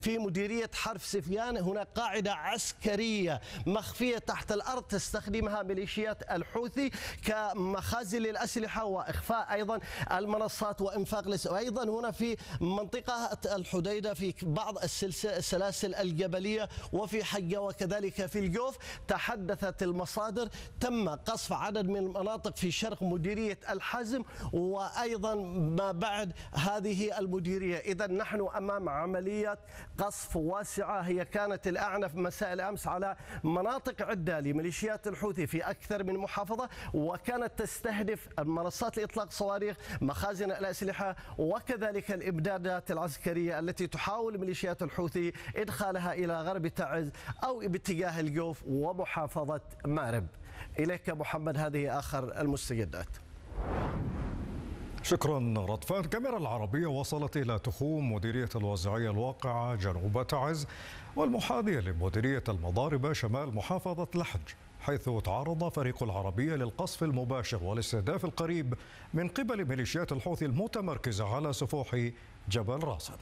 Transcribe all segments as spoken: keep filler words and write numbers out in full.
في مديرية حرف سفيان هناك قاعدة عسكرية مخفية تحت الأرض تستخدمها ميليشيات الحوثي كمخازن للأسلحة وإخفاء أيضا المنصات وإنفاق الأسلحة. وأيضا هنا في منطقة الحديدة في بعض السلاسل الجبلية وفي حجة وكذلك في الجوف تحدثت المصادر تم قصف عدد من المناطق في شرق مديرية الحزم وأيضا ما بعد هذه المديرية. إذا نحن أمام عملية قصف واسعة هي كانت الأعنف مساء الأمس على مناطق عدة لميليشيات الحوثي في أكثر من محافظة، وكانت تستهدف منصات لإطلاق صواريخ، مخازن الأسلحة وكذلك الإمدادات العسكرية التي تحاول ميليشيات الحوثي إدخالها إلى غرب تعز أو باتجاه الجوف ومحافظة مأرب. إليك محمد، هذه آخر المستجدات. شكرا رطفان. الكاميرا العربية وصلت إلى تخوم مديرية الوازعية الواقعة جنوب تعز والمحاذية لمديرية المضاربة شمال محافظة لحج، حيث تعرض فريق العربية للقصف المباشر والاستهداف القريب من قبل ميليشيات الحوثي المتمركزة على سفوح جبل راسن.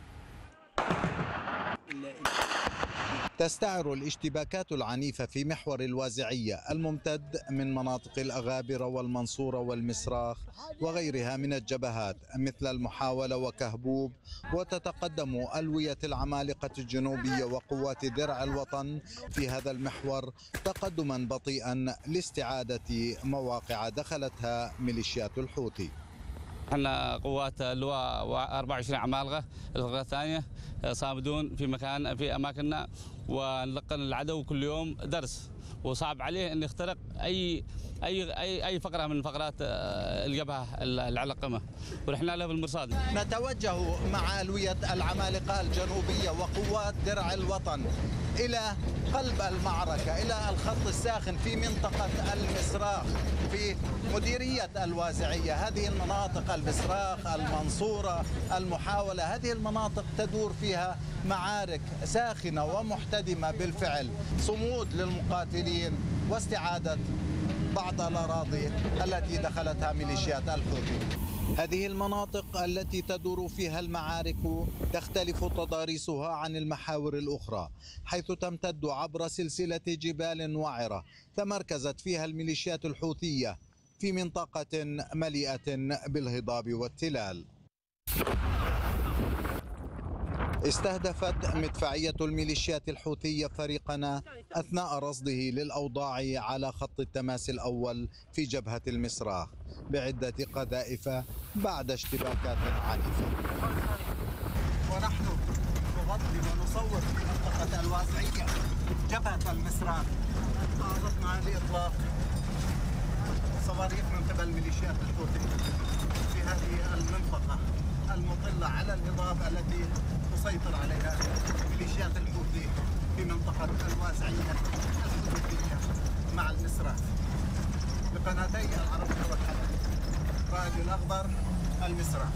تستعر الاشتباكات العنيفة في محور الوازعية الممتد من مناطق الأغابر والمنصورة والمسراخ وغيرها من الجبهات مثل المحاولة وكهبوب، وتتقدم ألوية العمالقة الجنوبية وقوات درع الوطن في هذا المحور تقدما بطيئا لاستعادة مواقع دخلتها ميليشيات الحوثي. احنا قوات اللواء أربعة وعشرين عمالقه الفرقه الثانيه صامدون في مكان في اماكننا، ونلقن العدو كل يوم درس، وصعب عليه ان يخترق اي اي اي اي فقره من فقرات الجبهه العلقمه، ونحن له بالمرصاد. نتوجه مع الويه العمالقه الجنوبيه وقوات درع الوطن الى قلب المعركه، الى الخط الساخن في منطقه المسراخ في مديريه الوازعيه. هذه المناطق المسراخ، المنصوره، المحاوله، هذه المناطق تدور فيها معارك ساخنه ومحتدمه بالفعل، صمود للمقاتلين واستعاده بعض الأراضي التي دخلتها ميليشيات الحوثي. هذه المناطق التي تدور فيها المعارك تختلف تضاريسها عن المحاور الأخرى، حيث تمتد عبر سلسلة جبال وعرة تمركزت فيها الميليشيات الحوثية في منطقة مليئة بالهضاب والتلال. استهدفت مدفعية الميليشيات الحوثية فريقنا أثناء رصده للأوضاع على خط التماس الأول في جبهة المسراخ بعدة قذائف بعد اشتباكات عنيفة. ونحن نغطي ونصور في منطقة الوازعية جبهة المسراخ، تعرضنا لإطلاق صواريخ من قبل ميليشيات الحوثي في هذه المنطقة المطلة على الهضاب التي تسيطر عليها ميليشيات الحوثي في منطقة الوازعية الحدودية مع المسراخ بقناتي العربية والحدث رائد الأخضر المسراخ.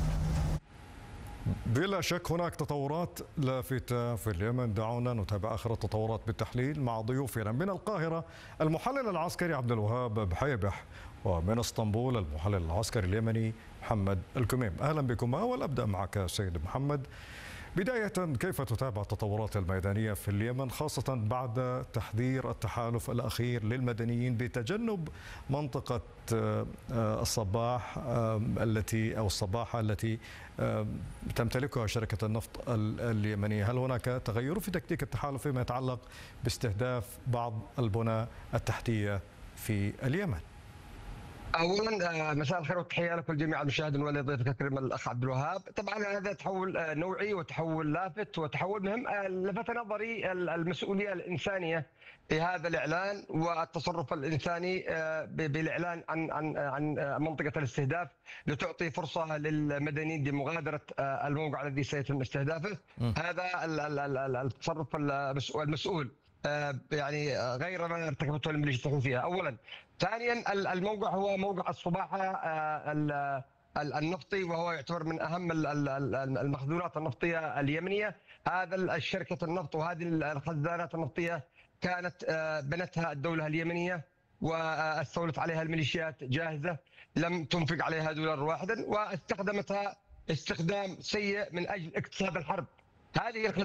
بلا شك هناك تطورات لافتة في اليمن، دعونا نتابع آخر التطورات بالتحليل مع ضيوفنا. من القاهرة المحلل العسكري عبد الوهاب بحيبح، ومن اسطنبول المحلل العسكري اليمني محمد الكميم. أهلا بكما، والأبدأ معك سيد محمد. بداية، كيف تتابع التطورات الميدانية في اليمن، خاصة بعد تحذير التحالف الأخير للمدنيين بتجنب منطقة الصباح التي أو الصباحة التي تمتلكها شركة النفط اليمنية؟ هل هناك تغير في تكتيك التحالف فيما يتعلق باستهداف بعض البنى التحتية في اليمن؟ اولا مساء الخير والتحيه لكم جميع المشاهدين ولضيفك الكريم الاخ عبد الوهاب. طبعا هذا تحول نوعي وتحول لافت وتحول مهم. لفت نظري المسؤوليه الانسانيه في هذا الاعلان والتصرف الانساني بالاعلان عن عن عن منطقه الاستهداف لتعطي فرصه للمدنيين بمغادره الموقع الذي سيتم استهدافه. هذا التصرف المسؤول يعني غير ما ارتكبته الميليشيات الحوثية اولا. ثانيا الموقع هو موقع الصباحه النفطي، وهو يعتبر من اهم المخزونات النفطيه اليمنيه. هذا الشركه النفط وهذه الخزانات النفطيه كانت بنتها الدوله اليمنيه واستولت عليها الميليشيات جاهزه، لم تنفق عليها دولار واحدا واستخدمتها استخدام سيء من اجل اقتصاد الحرب. هذه